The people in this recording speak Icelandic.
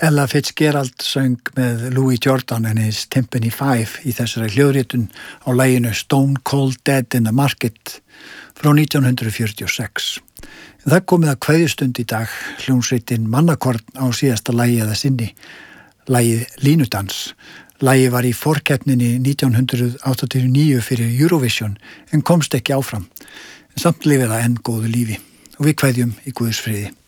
Ella Fitzgerald söng með Louis Jordan and his Tympany Five í þessari hljóðritun á laginu Stone Cold Dead in the Market frá 1946. En það komið að kveðjustund í dag, hljómsveitin Mannakorn á síðasta lagi eða sinni, lagið Línudans. Lagið var í forkeppninni 1989 fyrir Eurovision en komst ekki áfram. En samt lifir það enn góðu lífi og við kveðjum í Guðs friði.